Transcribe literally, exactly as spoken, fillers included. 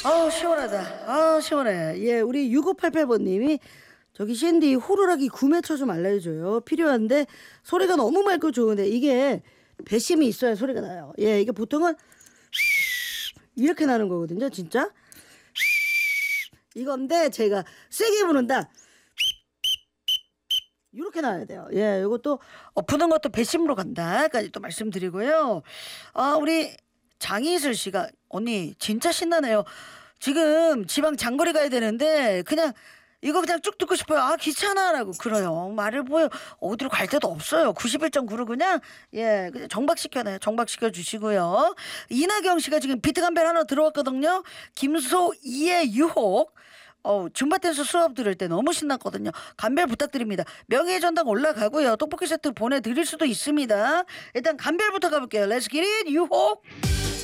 아 시원하다. 아 시원해. 예, 우리 육오팔팔 번님이 저기 샌디 호루라기 구매처 좀 알려줘요. 필요한데 소리가 너무 맑고 좋은데 이게 배심이 있어야 소리가 나요. 예, 이게 보통은 이렇게 나는 거거든요, 진짜. 이건데 제가 세게 부른다. 이렇게 나야 돼요. 예, 이것도 어, 부는 것도 배심으로 간다까지 또 말씀드리고요. 아, 우리 장희슬 씨가 언니 진짜 신나네요. 지금 지방 장거리 가야 되는데 그냥 이거 그냥 쭉 듣고 싶어요. 아 귀찮아라고 그래요. 말을 뭐요. 어디로 갈 데도 없어요. 구십일 점 구로 그냥 예 그냥 정박시켜놔요. 정박시켜 주시고요. 이나경 씨가 지금 비트 감벨 하나 들어왔거든요. 김소희의 유혹. 어, 줌바 댄스 수업 들을 때 너무 신났거든요. 감별 부탁드립니다. 명예의 전당 올라가고요. 떡볶이 세트 보내드릴 수도 있습니다. 일단 감별부터 가볼게요. Let's get it. 유혹.